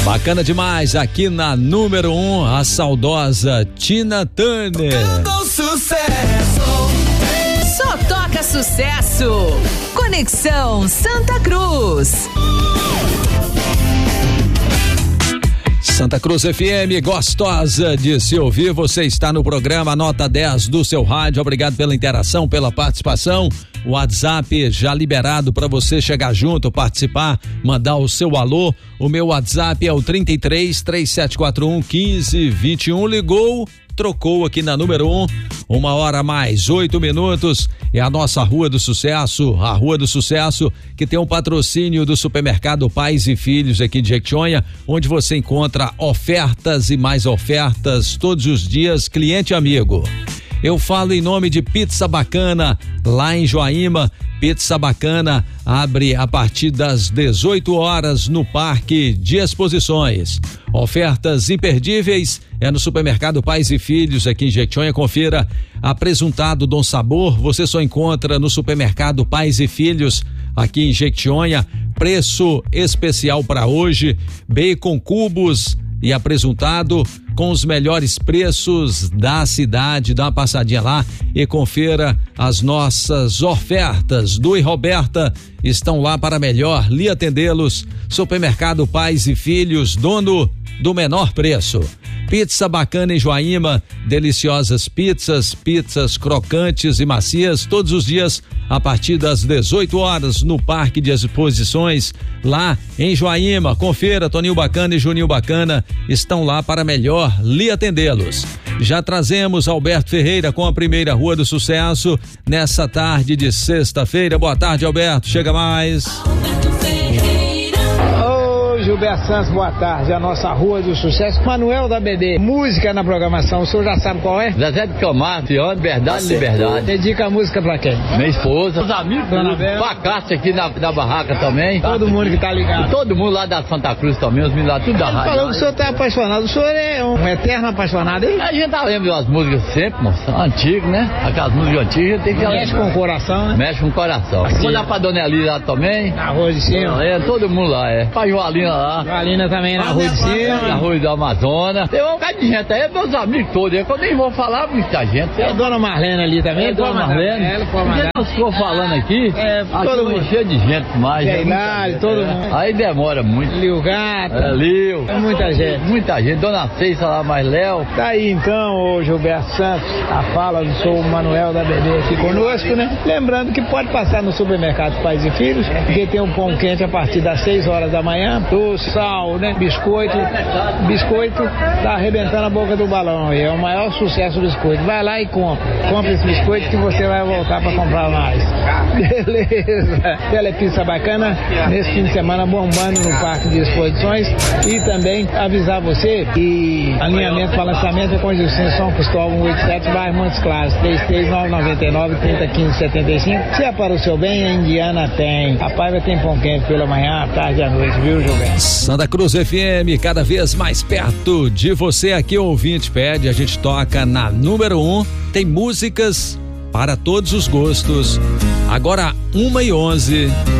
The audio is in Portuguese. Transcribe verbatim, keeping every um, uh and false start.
Bacana demais, aqui na número um, a saudosa Tina Turner. Só toca sucesso. Conexão Santa Cruz. Santa Cruz F M, gostosa de se ouvir. Você está no programa Nota dez do seu rádio. Obrigado pela interação, pela participação. O WhatsApp já liberado para você chegar junto, participar, mandar o seu alô. O meu WhatsApp é o trinta e três, três sete quatro um, quinze vinte e um. Ligou, trocou aqui na número um. Uma hora mais oito minutos. É a nossa Rua do Sucesso, a Rua do Sucesso, que tem um patrocínio do supermercado Pais e Filhos aqui de Jequitinhonha, onde você encontra ofertas e mais ofertas todos os dias, cliente amigo. Eu falo em nome de Pizza Bacana, lá em Joaíma. Pizza Bacana abre a partir das dezoito horas no Parque de Exposições. Ofertas imperdíveis é no supermercado Pais e Filhos aqui em Jequitinhonha. Confira: apresuntado Dom Sabor, você só encontra no supermercado Pais e Filhos aqui em Jequitinhonha. Preço especial para hoje: bacon cubos e apresuntado com os melhores preços da cidade. Dá uma passadinha lá e confira as nossas ofertas. Du e Roberta estão lá para melhor lhe atendê-los. Supermercado Pais e Filhos, dono do menor preço. Pizza Bacana em Joaíma, deliciosas pizzas, pizzas crocantes e macias, todos os dias a partir das dezoito horas no Parque de Exposições, lá em Joaíma. Confira, Toninho Bacana e Juninho Bacana estão lá para melhor lhe atendê-los. Já trazemos Alberto Ferreira com a primeira Rua do Sucesso nessa tarde de sexta-feira. Boa tarde, Alberto, chega mais. Gilberto Santos, boa tarde. A nossa Rua do Sucesso, Manuel da B D. Música na programação, o senhor já sabe qual é? Zezé de Camargo, Fiona, Verdade, Liberdade. Dedica a música pra quem? Minha esposa, os amigos, Dona Bela, pra Cássia aqui na, na barraca também. Todo mundo que tá ligado. E todo mundo lá da Santa Cruz também, os meninos lá, tudo da rádio. Falou que o senhor tá apaixonado, o senhor é um eterno apaixonado, hein? A gente tá lembrando das músicas sempre, moça, antigas, né? Aquelas músicas antigas, tem que Mexe com o coração, né? Mexe com o coração. Assim, vou dar pra Dona Eli lá também. Na Rua de Cima. É, todo mundo lá, é. Pra Joalina lá. Joalina também na Rua de Cima. Na Rua do Amazonas. Tem um bocado de gente aí, meus amigos todos, é que eu nem vou falar muita gente. É a Dona Marlene ali também. É, Dona Marlene. Ela, pode mandar. Eu estou falando aqui, é, aqui todo mundo cheio de gente mais. É, Hilário, todo é. mundo. Aí demora muito. Lio Gato. É, Lio. É muita gente. Muita gente. Dona Ceiça lá, mais Léo. Tá aí então, ô Gilberto Santos, a fala do senhor Manuel da B D aqui conosco, né? Lembrando que pode passar no supermercado Pais e Filhos, porque tem um pão quente a partir das seis horas da manhã, do sal, né? Biscoito. Biscoito tá arrebentando a boca do balão aí. É o maior sucesso do biscoito. Vai lá e compra. Compra esse biscoito que você vai voltar para comprar mais. Beleza. Telepizza Bacana nesse fim de semana bombando no Parque de Exposições. E também avisar você que alinhamento para lançamento é com a São Cristóvão cento e oitenta e sete, bairro Montes Claros, três três nove nove nove, trinta quinze setenta e cinco. Se é para o seu bem, a Indiana tem. A Paiva tem pão quente pela manhã, à tarde e à noite, viu, Gilberto? Santa Cruz F M, cada vez mais perto de você. Aqui o ouvinte pede, a gente toca na número um. Tem músicas para todos os gostos. Agora uma e onze.